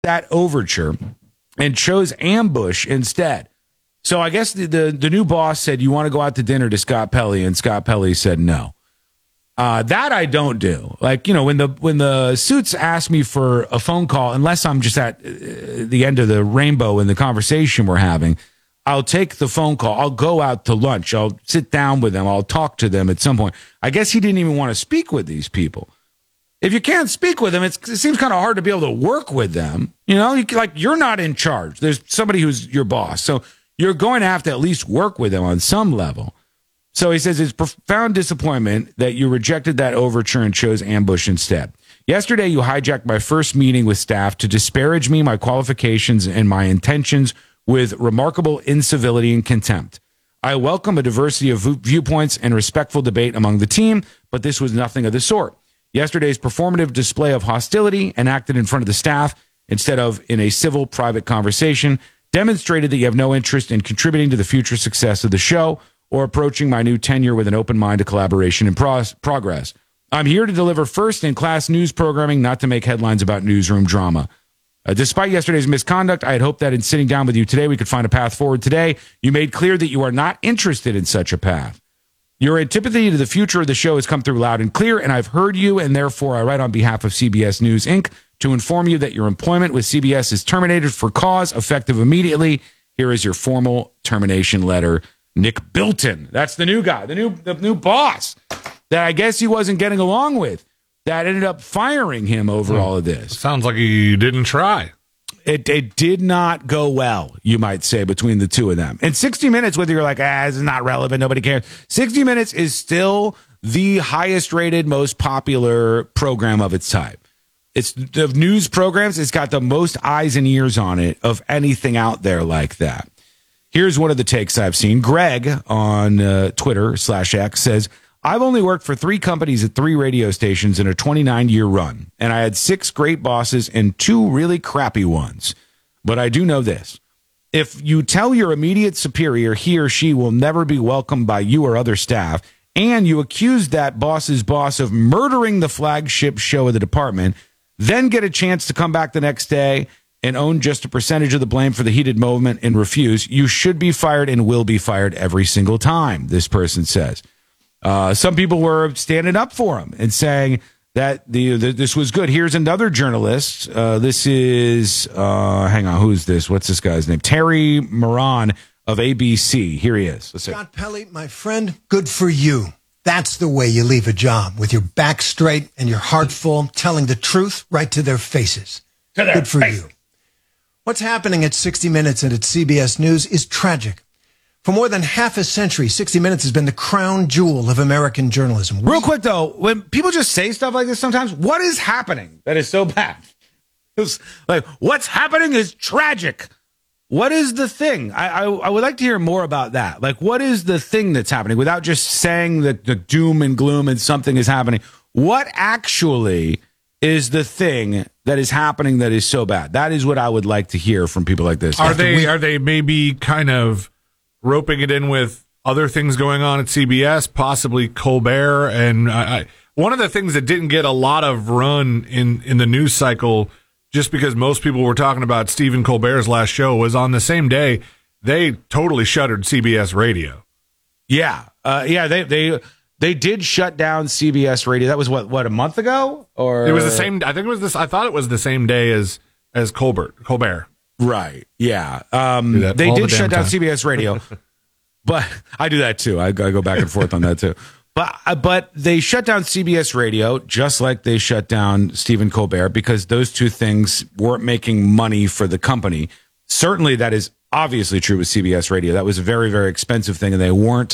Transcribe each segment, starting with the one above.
that overture and chose ambush instead. So I guess the new boss said, you want to go out to dinner to Scott Pelley, and Scott Pelley said no. That I don't do. Like, when the suits ask me for a phone call, unless I'm just at the end of the rainbow in the conversation we're having, I'll take the phone call. I'll go out to lunch. I'll sit down with them. I'll talk to them at some point. I guess he didn't even want to speak with these people. If you can't speak with them, it seems kind of hard to be able to work with them. You're not in charge. There's somebody who's your boss. So you're going to have to at least work with them on some level. So he says it's profound disappointment that you rejected that overture and chose ambush instead. Yesterday, you hijacked my first meeting with staff to disparage me, my qualifications, and my intentions with remarkable incivility and contempt. I welcome a diversity of viewpoints and respectful debate among the team, but this was nothing of the sort. Yesterday's performative display of hostility enacted in front of the staff instead of in a civil, private conversation demonstrated that you have no interest in contributing to the future success of the show or approaching my new tenure with an open mind to collaboration and progress. I'm here to deliver first-in-class news programming, not to make headlines about newsroom drama. Despite yesterday's misconduct, I had hoped that in sitting down with you today, we could find a path forward today. You made clear that you are not interested in such a path. Your antipathy to the future of the show has come through loud and clear, and I've heard you, and therefore I write on behalf of CBS News, Inc. to inform you that your employment with CBS is terminated for cause, effective immediately. Here is your formal termination letter. Nick Bilton. That's the new guy, the new boss that I guess he wasn't getting along with, that ended up firing him over all of this. Sounds like he didn't try. It did not go well, you might say, between the two of them. And 60 Minutes, whether you're like, this is not relevant, nobody cares. 60 Minutes is still the highest rated, most popular program of its type. It's the news programs. It's got the most eyes and ears on it of anything out there like that. Here's one of the takes I've seen. Greg on Twitter/X says, I've only worked for 3 companies at 3 radio stations in a 29-year run, and I had 6 great bosses and 2 really crappy ones. But I do know this. If you tell your immediate superior he or she will never be welcomed by you or other staff, and you accuse that boss's boss of murdering the flagship show of the department, then get a chance to come back the next day and own just a percentage of the blame for the heated moment and refuse, you should be fired and will be fired every single time, this person says. Some people were standing up for him and saying that this was good. Here's another journalist. This is, hang on, who's this? What's this guy's name? Terry Moran of ABC. Here he is. Scott Pelley, my friend, good for you. That's the way you leave a job, with your back straight and your heart full, telling the truth right to their faces. Good for you. What's happening at 60 Minutes and at CBS News is tragic. For more than half a century, 60 Minutes has been the crown jewel of American journalism. Real quick, though, when people just say stuff like this sometimes, what is happening that is so bad? It's like, what's happening is tragic. What is the thing? I would like to hear more about that. Like, what is the thing that's happening without just saying that the doom and gloom and something is happening? What actually is the thing that is happening that is so bad? That is what I would like to hear from people like this. Are they maybe kind of roping it in with other things going on at CBS, possibly Colbert? And one of the things that didn't get a lot of run in the news cycle, just because most people were talking about Stephen Colbert's last show, was on the same day they totally shuttered CBS Radio. Yeah. They did shut down CBS Radio. That was what a month ago? Or it was the same. I think it was this. I thought it was the same day as Colbert. Right. Yeah. They did shut down CBS Radio, but I do that too. I go back and forth on that too. But they shut down CBS Radio just like they shut down Stephen Colbert, because those two things weren't making money for the company. Certainly, that is obviously true with CBS Radio. That was a very, very expensive thing, and they weren't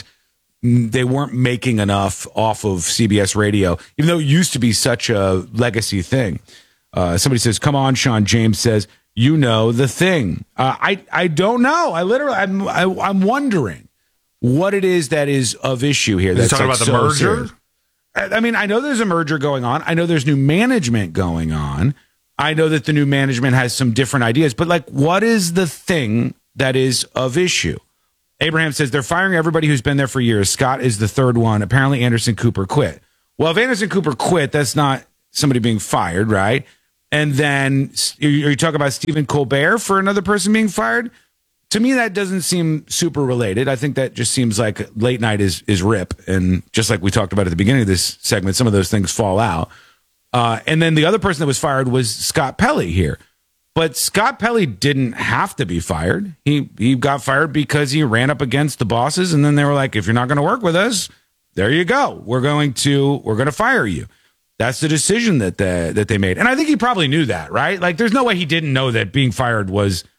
making enough off of CBS Radio, even though it used to be such a legacy thing. Somebody says, "Come on, Sean." James says, "You know the thing." I don't know. I'm wondering what it is that is of issue here. That's talking about the merger. Serious. I mean, I know there's a merger going on. I know there's new management going on. I know that the new management has some different ideas. But like, what is the thing that is of issue? Abraham says they're firing everybody who's been there for years. Scott is the third one. Apparently, Anderson Cooper quit. Well, if Anderson Cooper quit, that's not somebody being fired, right? and then you talk about Stephen Colbert for another person being fired. To me, that doesn't seem super related. I think that just seems like late night is rip. And just like we talked about at the beginning of this segment, some of those things fall out. And then the other person that was fired was Scott Pelley here. But Scott Pelley didn't have to be fired. He got fired because he ran up against the bosses. And then they were like, if you're not going to work with us, there you go. We're going to fire you. That's the decision that they made. And I think he probably knew that, right? Like, there's no way he didn't know that being fired wasn't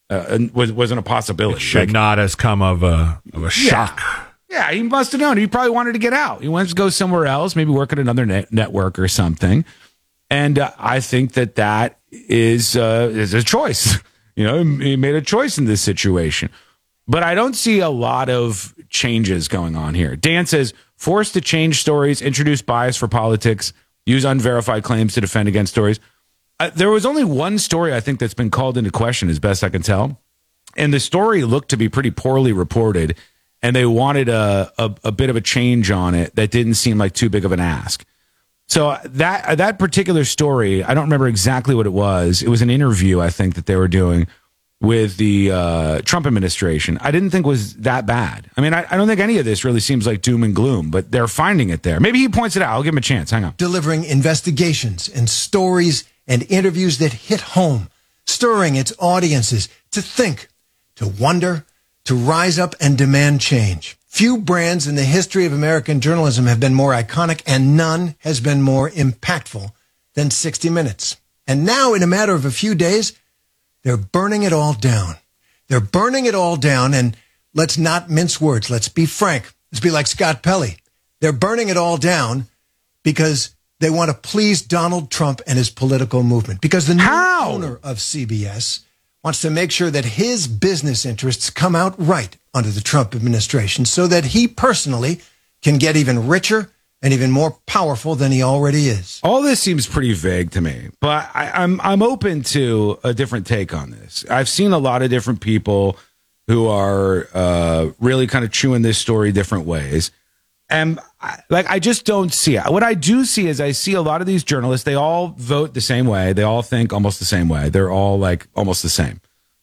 a possibility. It should not have come of a shock. Yeah, he must have known. He probably wanted to get out. He wanted to go somewhere else, maybe work at another network or something. And I think that is a choice. You know, he made a choice in this situation. But I don't see a lot of changes going on here. Dan says, forced to change stories, introduce bias for politics, use unverified claims to defend against stories. There was only one story, I think, that's been called into question, as best I can tell. And the story looked to be pretty poorly reported, and they wanted a bit of a change on it that didn't seem like too big of an ask. So that particular story, I don't remember exactly what it was. It was an interview, I think, that they were doing with the Trump administration. I didn't think was that bad. I mean, I don't think any of this really seems like doom and gloom, but they're finding it there. Maybe he points it out. I'll give him a chance. Hang on. Delivering investigations and stories and interviews that hit home, stirring its audiences to think, to wonder, to rise up and demand change. Few brands in the history of American journalism have been more iconic, and none has been more impactful than 60 Minutes. And now, in a matter of a few days, they're burning it all down. They're burning it all down, and let's not mince words. Let's be frank. Let's be like Scott Pelley. They're burning it all down because they want to please Donald Trump and his political movement. Because the new owner of CBS wants to make sure that his business interests come out right under the Trump administration so that he personally can get even richer and even more powerful than he already is. All this seems pretty vague to me, but I'm open to a different take on this. I've seen a lot of different people who are really kind of chewing this story different ways. And I just don't see it. What I do see is I see a lot of these journalists, they all vote the same way. They all think almost the same way. They're all like almost the same.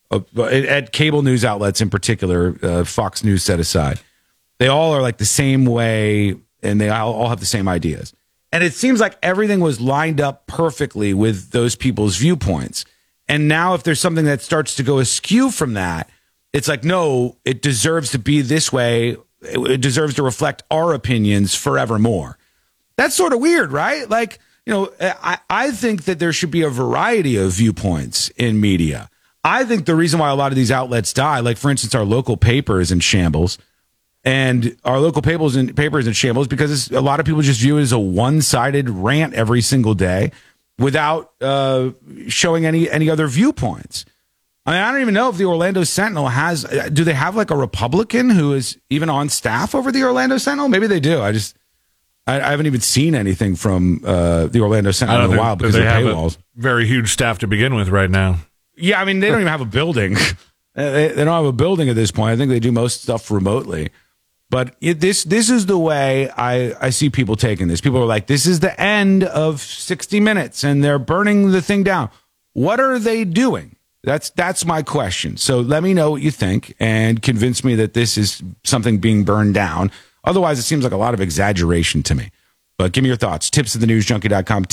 At cable news outlets in particular, Fox News set aside, they all are like the same way, and they all have the same ideas. And it seems like everything was lined up perfectly with those people's viewpoints. And now if there's something that starts to go askew from that, it's like, no, it deserves to be this way. It deserves to reflect our opinions forevermore. That's sort of weird, right? Like, you know, I think that there should be a variety of viewpoints in media. I think the reason why a lot of these outlets die, like, for instance, our local paper is in shambles. And our local paper is in shambles because a lot of people just view it as a one-sided rant every single day without showing any other viewpoints. I mean, I don't even know if the Orlando Sentinel do they have like a Republican who is even on staff over the Orlando Sentinel? Maybe they do. I haven't even seen anything from the Orlando Sentinel in a while because of paywalls. Very huge staff to begin with right now. Yeah, I mean, they don't even have a building. They don't have a building at this point. I think they do most stuff remotely. But this is the way I see people taking this. People are like, this is the end of 60 Minutes, and they're burning the thing down. What are they doing? That's my question. So let me know what you think and convince me that this is something being burned down. Otherwise, it seems like a lot of exaggeration to me. But give me your thoughts. tips@thenewsjunkie.com,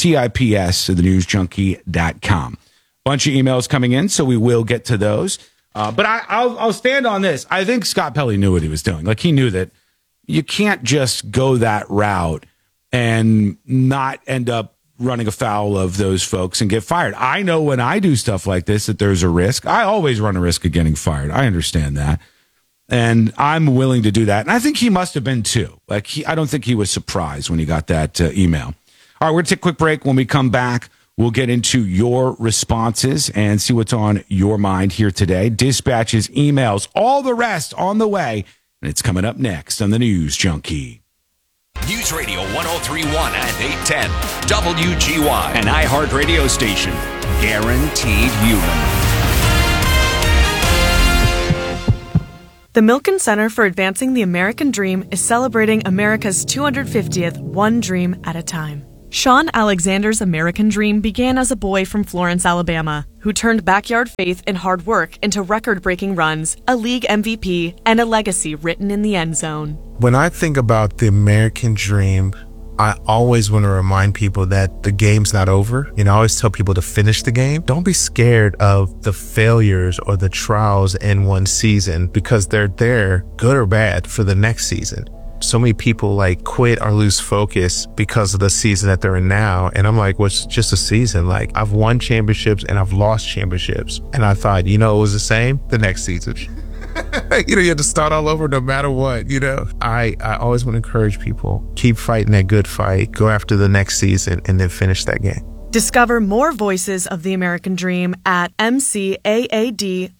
tips@thenewsjunkie.com. Bunch of emails coming in, so we will get to those. But I'll stand on this. I think Scott Pelley knew what he was doing. Like, he knew that you can't just go that route and not end up running afoul of those folks and get fired. I know when I do stuff like this that there's a risk. I always run a risk of getting fired. I understand that. And I'm willing to do that. And I think he must have been too. Like, I don't think he was surprised when he got that email. All right, we're going to take a quick break. When we come back, we'll get into your responses and see what's on your mind here today. Dispatches, emails, all the rest on the way. And it's coming up next on the News Junkie. News Radio 103.1 and 810. WGY, an iHeartRadio station. Guaranteed human. The Milken Center for Advancing the American Dream is celebrating America's 250th One Dream at a Time. Sean Alexander's American dream began as a boy from Florence, Alabama, who turned backyard faith and hard work into record-breaking runs, a league MVP, and a legacy written in the end zone. When I think about the American dream, I always want to remind people that the game's not over. I always tell people to finish the game. Don't be scared of the failures or the trials in one season, because they're there, good or bad, for the next season. So many people quit or lose focus because of the season that they're in now. And I'm like, well, it's just a season. I've won championships and I've lost championships. And I thought, it was the same the next season. You have to start all over no matter what, I always want to encourage people, keep fighting that good fight, go after the next season, and then finish that game. Discover more voices of the American dream at mcaad.org.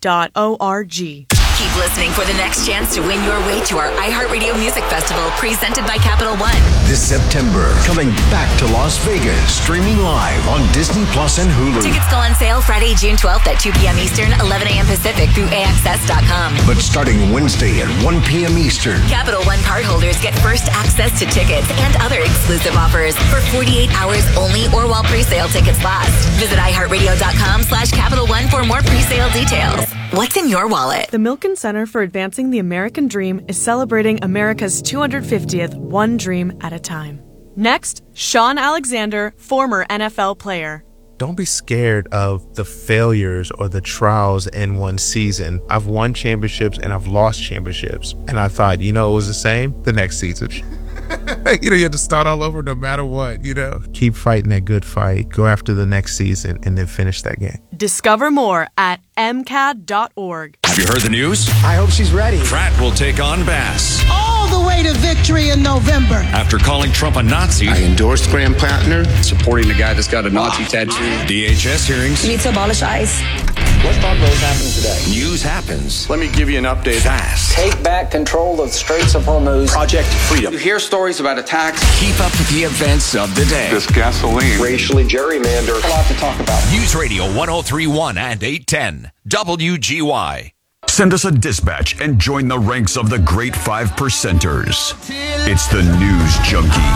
Keep listening for the next chance to win your way to our iHeartRadio Music Festival presented by Capital One. This September, coming back to Las Vegas, streaming live on Disney Plus and Hulu. Tickets go on sale Friday, June 12th at 2 p.m. Eastern, 11 a.m. Pacific through AXS.com. But starting Wednesday at 1 p.m. Eastern, Capital One cardholders get first access to tickets and other exclusive offers for 48 hours only or while presale tickets last. Visit iHeartRadio.com/Capital One for more presale details. What's in your wallet? The Milken Center for Advancing the American Dream is celebrating America's 250th One Dream at a Time. Next, Sean Alexander, former NFL player. Don't be scared of the failures or the trials in one season. I've won championships and I've lost championships. And I thought, it was the same the next season. You have to start all over no matter what, Keep fighting that good fight, go after the next season, and then finish that game. Discover more at mcad.org. Have you heard the news? I hope she's ready. Pratt will take on Bass. All the way to victory in November. After calling Trump a Nazi, I endorsed Graham Plattner, supporting the guy that's got a Nazi tattoo. DHS hearings. You need to abolish ICE. Let's talk about what's happening today. News happens. Let me give you an update. Fast. Take back control of the Straits of Hormuz. Project Freedom. You hear stories about attacks. Keep up with the events of the day. This gasoline. Racially gerrymandered. A lot to talk about. News Radio 1031 and 810 WGY. Send us a dispatch and join the ranks of the great 5%ers. It's the News Junkie.